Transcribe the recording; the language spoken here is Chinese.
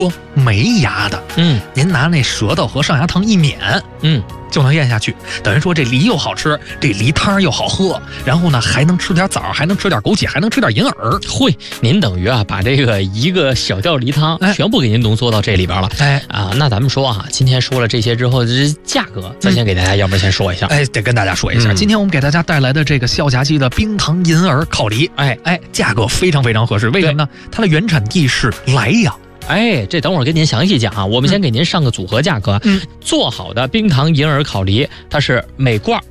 没牙的，您拿那舌头和上牙膛一抿，就能咽下去。等于说这梨又好吃，这梨汤又好喝，然后呢还能吃点枣，还能吃点枸杞，还能吃点银耳。 会，您等于把这个一个小吊梨汤全部给您浓缩到这里边了。那咱们说今天说了这些之后，这价格咱先给大家，要不然先说一下。 得跟大家说一下，今天我们给大家带来的这个孝家鸡的冰糖银耳烤梨，价格非常非常合适。为什么呢？它的原产地是莱阳。 这等会儿跟您详细讲我们先给您上个组合价格。做好的冰糖银耳烤梨，它是每罐